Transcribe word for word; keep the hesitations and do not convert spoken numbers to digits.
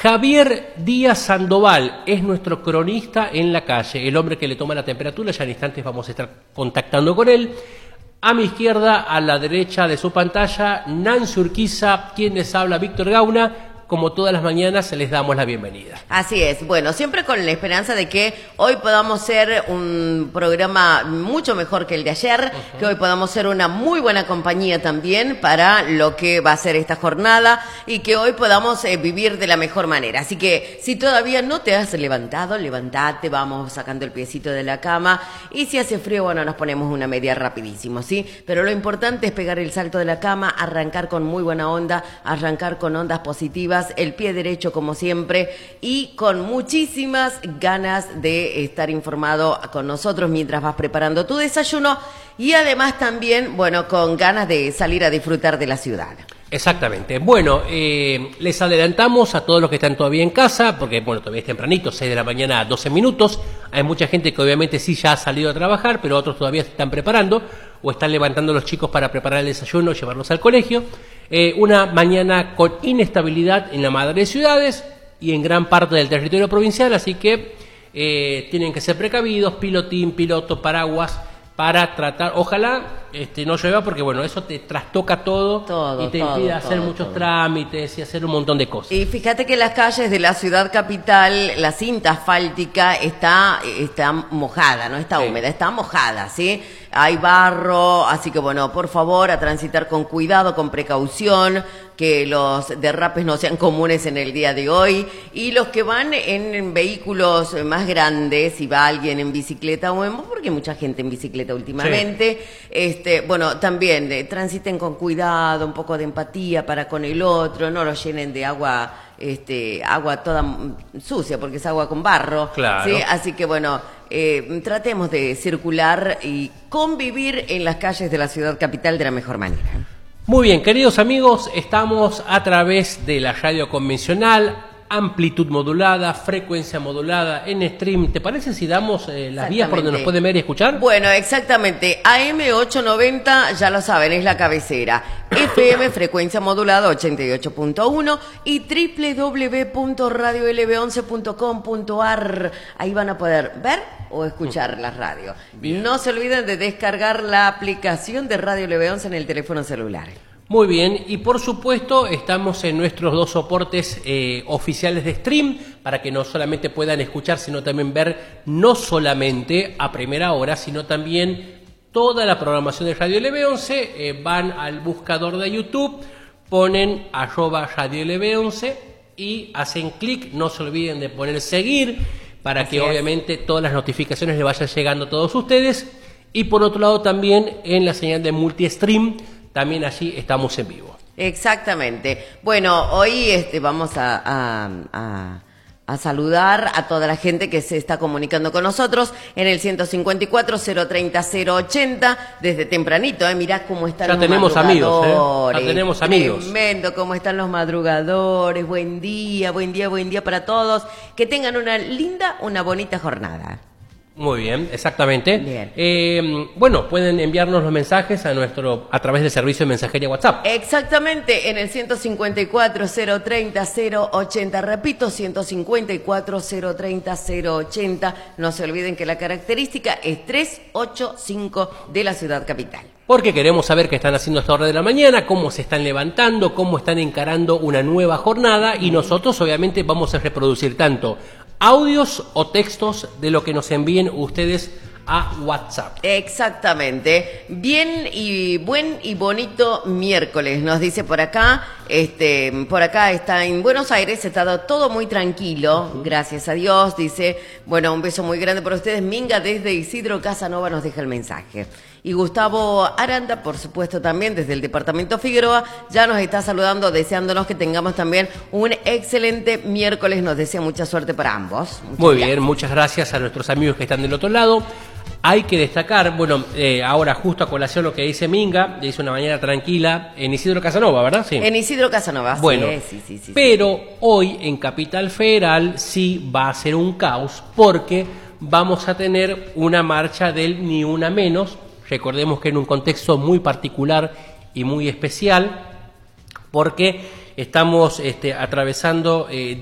Javier Díaz Sandoval es nuestro cronista en la calle, el hombre que le toma la temperatura. Ya en instantes vamos a estar contactando con él. A mi izquierda, a la derecha de su pantalla, Nancy Urquiza, quien les habla, Víctor Gauna. Como todas las mañanas, les damos la bienvenida. Así es. Bueno, siempre con la esperanza de que hoy podamos ser un programa mucho mejor que el de ayer, uh-huh. que hoy podamos ser una muy buena compañía también para lo que va a ser esta jornada y que hoy podamos eh, vivir de la mejor manera. Así que si todavía no te has levantado, levantate, vamos sacando el piecito de la cama y si hace frío, bueno, nos ponemos una media rapidísimo, ¿sí? Pero lo importante es pegar el salto de la cama, arrancar con muy buena onda, arrancar con ondas positivas, el pie derecho como siempre y con muchísimas ganas de estar informado con nosotros mientras vas preparando tu desayuno y además también, bueno, con ganas de salir a disfrutar de la ciudad. Exactamente. Bueno, eh, les adelantamos a todos los que están todavía en casa, porque bueno, todavía es tempranito, seis de la mañana, doce minutos. Hay mucha gente que obviamente sí ya ha salido a trabajar, pero otros todavía se están preparando o están levantando a los chicos para preparar el desayuno, llevarlos al colegio. Eh, una mañana con inestabilidad en la madre de ciudades y en gran parte del territorio provincial, así que eh, tienen que ser precavidos, pilotín, piloto, paraguas, para tratar, ojalá este, no llueva porque bueno, eso te trastoca todo, todo y te todo, impide todo, hacer todo, muchos todo. trámites y hacer un montón de cosas. Y fíjate que las calles de la ciudad capital, la cinta asfáltica está, está mojada, no está sí. húmeda, está mojada, ¿sí? Hay barro, así que bueno, por favor, a transitar con cuidado, con precaución, que los derrapes no sean comunes en el día de hoy, y los que van en vehículos más grandes, si va alguien en bicicleta o en, porque hay mucha gente en bicicleta últimamente, sí. este, bueno, también eh, transiten con cuidado, un poco de empatía para con el otro, no lo llenen de agua, este, agua toda sucia, porque es agua con barro, claro. ¿sí? Así que bueno, eh, tratemos de circular y convivir en las calles de la ciudad capital de la mejor manera. Muy bien, queridos amigos, estamos a través de la radio convencional, amplitud modulada, frecuencia modulada, en stream. ¿Te parece si damos eh, las vías por donde nos pueden ver y escuchar? Bueno, exactamente. A M ochocientos noventa, ya lo saben, es la cabecera. F M, frecuencia modulada ochenta y ocho punto uno y doble u doble u doble u punto radio l b once punto com punto a r. Ahí van a poder ver o escuchar la radio. Bien. No se olviden de descargar la aplicación de Radio L B once en el teléfono celular. Muy bien, y por supuesto estamos en nuestros dos soportes eh, oficiales de stream para que no solamente puedan escuchar, sino también ver, no solamente a primera hora, sino también toda la programación de Radio L B once. Eh, van al buscador de YouTube, ponen arroba Radio L B once y hacen clic. No se olviden de poner seguir para Así que es. obviamente todas las notificaciones les vayan llegando a todos ustedes. Y por otro lado también en la señal de multi-stream, también allí estamos en vivo. Exactamente. Bueno, hoy este, vamos a, a, a, a saludar a toda la gente que se está comunicando con nosotros en el ciento cincuenta y cuatro, cero treinta, cero ochenta, desde tempranito, ¿eh? Mirá cómo están ya los tenemos madrugadores. amigos, ¿eh? Ya tenemos amigos. Tremendo cómo están los madrugadores. Buen día, buen día, buen día para todos. Que tengan una linda, una bonita jornada. Muy bien, exactamente. Bien. Eh, bueno, pueden enviarnos los mensajes a nuestro a través del servicio de mensajería WhatsApp. Exactamente, en el ciento cincuenta y cuatro, cero treinta, cero ochenta. Repito, ciento cincuenta y cuatro, cero treinta, cero ochenta. No se olviden que la característica es trescientos ochenta y cinco de la ciudad capital. Porque queremos saber qué están haciendo a esta hora de la mañana, cómo se están levantando, cómo están encarando una nueva jornada, y nosotros obviamente vamos a reproducir tanto audios o textos de lo que nos envíen ustedes a WhatsApp. Exactamente. Bien y buen y bonito miércoles, nos dice por acá. Este, por acá está en Buenos Aires, está todo muy tranquilo, uh-huh. gracias a Dios. Dice, bueno, un beso muy grande para ustedes. Minga desde Isidro Casanova nos deja el mensaje. Y Gustavo Aranda, por supuesto, también desde el departamento Figueroa, ya nos está saludando, deseándonos que tengamos también un excelente miércoles. Nos desea mucha suerte para ambos. Muchas Muy gracias. bien, muchas gracias a nuestros amigos que están del otro lado. Hay que destacar, bueno, eh, ahora justo a colación lo que dice Minga, dice una mañana tranquila en Isidro Casanova, ¿verdad? Sí. En Isidro Casanova, bueno, sí, sí, sí, sí. Pero sí. Hoy en Capital Federal sí va a ser un caos porque vamos a tener una marcha del Ni Una Menos. Recordemos que en un contexto muy particular y muy especial porque estamos este, atravesando... Eh,